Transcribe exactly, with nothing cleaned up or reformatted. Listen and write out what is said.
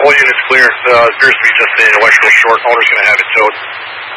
All units clear. Uh, appears to be just an electrical short. Owner's going to have it towed.